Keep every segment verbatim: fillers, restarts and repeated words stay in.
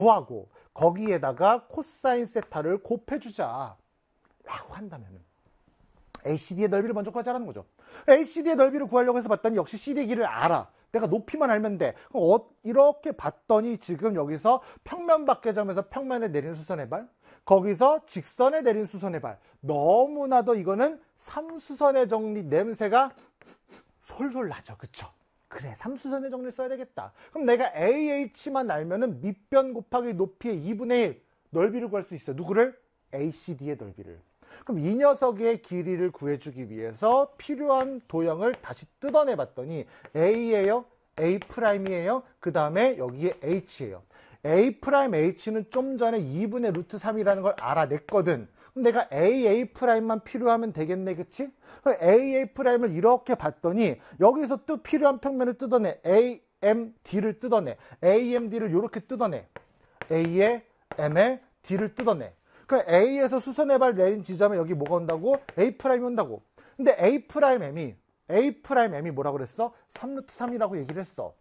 구하고 거기에다가 코사인 세타를 곱해주자 라고 한다면 에이씨디의 넓이를 먼저 구하자라는 거죠. 에이씨디의 넓이를 구하려고 해서 봤더니 역시 씨디의 길이를 알아. 내가 높이만 알면 돼. 그럼 어, 이렇게 봤더니 지금 여기서 평면 밖의 점에서 평면에 내린 수선의 발, 거기서 직선에 내린 수선의 발. 너무나도 이거는 삼수선의 정리 냄새가 솔솔 나죠. 그쵸? 그래, 삼수선의 정리를 써야 되겠다. 그럼 내가 에이에이치만 알면은 밑변 곱하기 높이의 이분의 일 넓이를 구할 수 있어. 누구를? 에이씨디의 넓이를. 그럼 이 녀석의 길이를 구해주기 위해서 필요한 도형을 다시 뜯어내 봤더니 A예요, A'이에요, 그 다음에 여기에 H예요. A'H는 좀 전에 이분의 루트 삼이라는 걸 알아냈거든. 그럼 내가 에이에이'만 필요하면 되겠네, 그치? 에이에이'를 이렇게 봤더니 여기서 또 필요한 평면을 뜯어내. 에이엠디를 뜯어내. 에이엠디를 이렇게 뜯어내. A에 M에 D를 뜯어내. 그러니까 A에서 수선의 발 내린 지점에 여기 뭐가 온다고? A'이 온다고. 근데 A'M이 A'M이 뭐라고 그랬어? 삼 루트 삼이라고 얘기를 했어.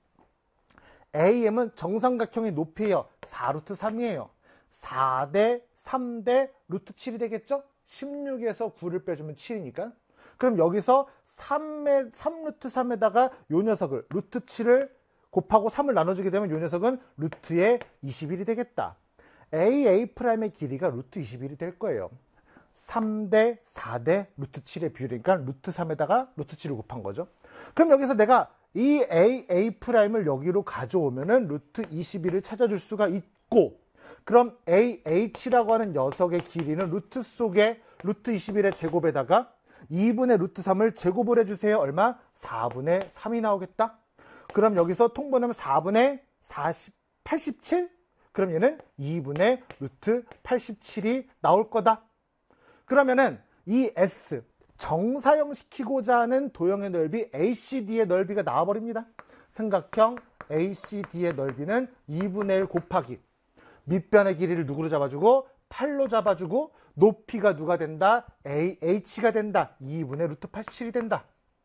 에이엠은 정삼각형의 높이예요. 사 루트 삼이에요. 사 대 삼 대 루트 칠이 되겠죠? 십육에서 구를 빼주면 칠이니까. 그럼 여기서 삼에, 삼 루트 삼에다가 요 녀석을 루트 칠을 곱하고 삼을 나눠주게 되면 요 녀석은 루트의 이십일이 되겠다. 에이에이'의 길이가 루트 이십일이 될 거예요. 삼 대 사 대 루트 칠의 비율이니까 루트 삼에다가 루트 칠을 곱한 거죠. 그럼 여기서 내가 이 에이에이'을 여기로 가져오면은 루트 이십일을 찾아줄 수가 있고, 그럼 에이에이치라고 하는 녀석의 길이는 루트 속에 루트 이십일의 제곱에다가 이분의 루트 삼을 제곱을 해주세요. 얼마? 사분의 삼이 나오겠다. 그럼 여기서 통분하면 사분의 사십, 팔십칠? 그럼 얘는 이분의 루트 팔십칠이 나올 거다. 그러면은 이 S, 정사형시키고자 하는 도형의 넓이 에이씨디의 넓이가 나와버립니다. 삼각형 에이씨디의 넓이는 이분의 일 곱하기 밑변의 길이를 누구로 잡아주고? 팔로 잡아주고 높이가 누가 된다? 에이에이치가 된다. 이분의 루트 팔십칠이 된다.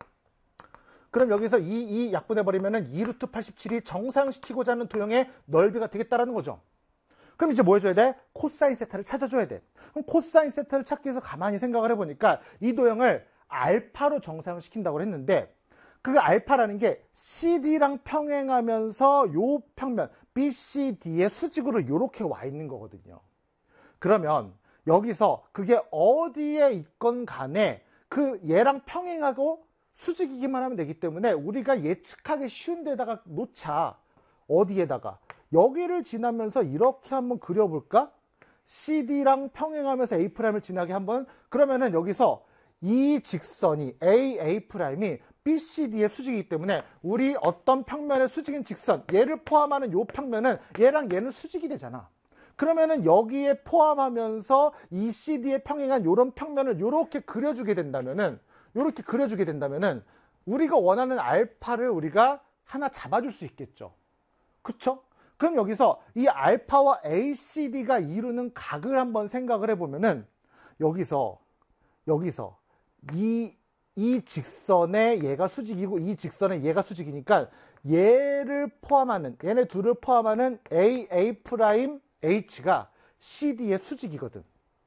그럼 여기서 이, 이 약분해버리면은 이 루트 팔십칠이 정사형시키고자 하는 도형의 넓이가 되겠다라는 거죠. 그럼 이제 뭐 해줘야 돼? 코사인 세타를 찾아줘야 돼. 그럼 코사인 세타를 찾기 위해서 가만히 생각을 해보니까 이 도형을 알파로 정사형시킨다고 했는데, 그 알파라는 게 씨디랑 평행하면서 요 평면 비씨디의 수직으로 이렇게 와 있는 거거든요. 그러면 여기서 그게 어디에 있건 간에 그 얘랑 평행하고 수직이기만 하면 되기 때문에 우리가 예측하기 쉬운 데다가 놓자. 어디에다가? 여기를 지나면서 이렇게 한번 그려볼까? 씨디랑 평행하면서 A'을 지나게 한번. 그러면은 여기서 이 직선이 에이에이'이 비씨디의 수직이기 때문에 우리 어떤 평면의 수직인 직선, 얘를 포함하는 요 평면은 얘랑 얘는 수직이 되잖아. 그러면은 여기에 포함하면서 이 씨디에 평행한 요런 평면을 요렇게 그려주게 된다면은 요렇게 그려주게 된다면은 우리가 원하는 알파를 우리가 하나 잡아줄 수 있겠죠. 그쵸? 그럼 여기서 이 알파와 에이씨디가 이루는 각을 한번 생각을 해보면은 여기서 여기서 이, 이 직선에 얘가 수직이고 이 직선에 얘가 수직이니까 얘를 포함하는, 얘네 둘을 포함하는 에이에이'H가 씨디의 수직이거든.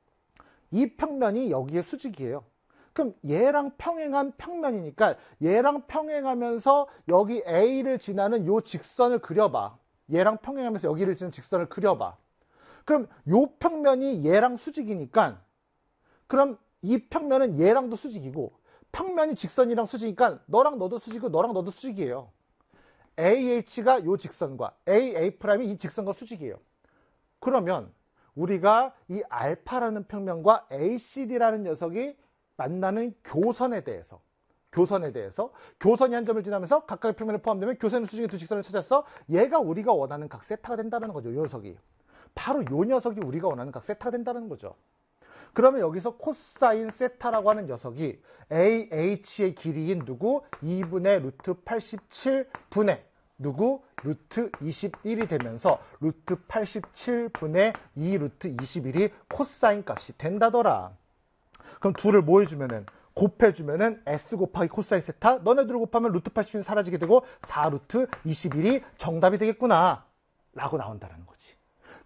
이 평면이 여기에 수직이에요. 그럼 얘랑 평행한 평면이니까 얘랑 평행하면서 여기 A를 지나는 요 직선을 그려봐. 얘랑 평행하면서 여기를 지는 직선을 그려봐. 그럼 요 평면이 얘랑 수직이니까, 그럼 이 평면은 얘랑도 수직이고 평면이 직선이랑 수직이니까 너랑 너도 수직이고 너랑 너도 수직이에요. 에이에이치가 요 직선과 에이에이'이 이 직선과 수직이에요. 그러면 우리가 이 알파라는 평면과 에이씨디라는 녀석이 만나는 교선에 대해서 교선에 대해서 교선이 한 점을 지나면서 각각의 평면에 포함되면 교선의 수직의 두 직선을 찾아서 얘가 우리가 원하는 각 세타가 된다는 거죠. 요 녀석이. 바로 요 녀석이 우리가 원하는 각 세타가 된다는 거죠. 그러면 여기서 코사인 세타라고 하는 녀석이 에이에이치의 길이인 누구? 이분의 루트 팔십칠 분의 누구? 루트 이십일이 되면서 루트 팔십칠 분의 이 루트 이십일이 코사인 값이 된다더라. 그럼 둘을 뭐 해주면은? 곱해주면은 S 곱하기 코사인 세타, 너네들을 곱하면 루트 팔십칠이 사라지게 되고 사 루트 이십일이 정답이 되겠구나 라고 나온다는 거죠.